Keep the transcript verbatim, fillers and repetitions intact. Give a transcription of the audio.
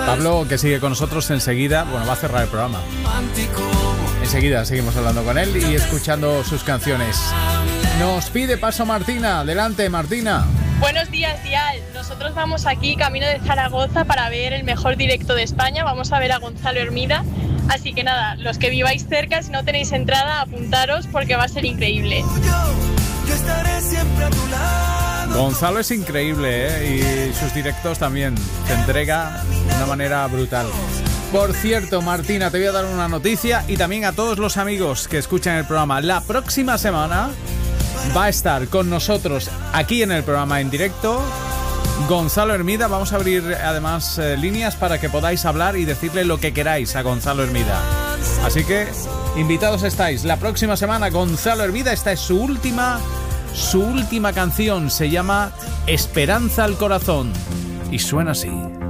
Pablo, que sigue con nosotros enseguida, bueno, va a cerrar el programa. Enseguida seguimos hablando con él y escuchando sus canciones. Nos pide paso Martina. Adelante, Martina. Buenos días, Dial. Nosotros vamos aquí camino de Zaragoza para ver el mejor directo de España. Vamos a ver a Gonzalo Hermida. Así que nada, los que viváis cerca, si no tenéis entrada, apuntaros porque va a ser increíble. Yo estaré siempre a tu lado. Gonzalo es increíble, ¿eh? Y sus directos también. Se entrega de una manera brutal. Por cierto, Martina, te voy a dar una noticia y también a todos los amigos que escuchan el programa. La próxima semana va a estar con nosotros aquí en el programa en directo Gonzalo Hermida. Vamos a abrir además eh, líneas para que podáis hablar y decirle lo que queráis a Gonzalo Hermida. Así que invitados estáis. La próxima semana Gonzalo Hermida, esta es su última, su última canción. Se llama Esperanza al Corazón y suena así.